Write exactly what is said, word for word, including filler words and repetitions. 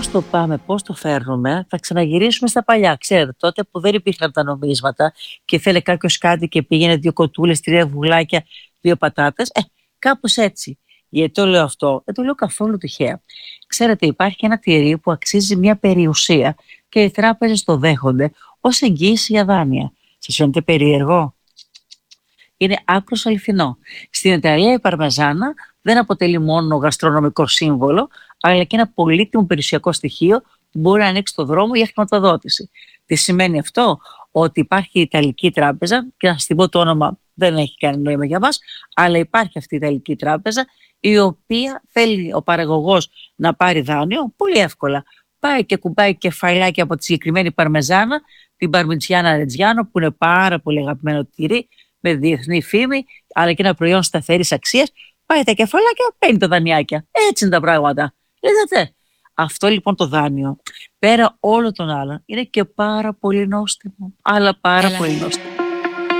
Πώς το πάμε, πώς το φέρνουμε, θα ξαναγυρίσουμε στα παλιά. Ξέρετε, τότε που δεν υπήρχαν τα νομίσματα και θέλει κάποιος κάτι και πήγαινε δύο κοτούλες, τρία βουλάκια, δύο πατάτες. Ε, κάπως έτσι. Γιατί το λέω αυτό, δεν το λέω καθόλου τυχαία. Ξέρετε, υπάρχει ένα τυρί που αξίζει μια περιουσία και οι τράπεζες το δέχονται ως εγγύηση για δάνεια. Σας φαίνεται περίεργο? Είναι άκρως αληθινό. Στην Ιταλία η παρμεζάνα δεν αποτελεί μόνο γαστρονομικό σύμβολο, αλλά και ένα πολύτιμο περιουσιακό στοιχείο που μπορεί να ανοίξει το δρόμο για χρηματοδότηση. Τι σημαίνει αυτό? Ότι υπάρχει η Ιταλική Τράπεζα, και να σας την πω το όνομα δεν έχει κανένα νόημα για μας, αλλά υπάρχει αυτή η Ιταλική Τράπεζα, η οποία θέλει ο παραγωγός να πάρει δάνειο πολύ εύκολα. Πάει και κουμπάει κεφαλάκι από τη συγκεκριμένη παρμεζάνα, την Παρμιτσιάνα Ρετζιάνο, που είναι πάρα πολύ αγαπημένο τυρί, με διεθνή φήμη, αλλά και ένα προϊόν σταθερής αξίας. Πάει τα κεφαλάκια, παίρνει τα δανειάκια. Έτσι είναι τα πράγματα. Είδατε. Αυτό λοιπόν το δάνειο, πέρα όλων των άλλων, είναι και πάρα πολύ νόστιμο. Αλλά πάρα Έλα. πολύ νόστιμο.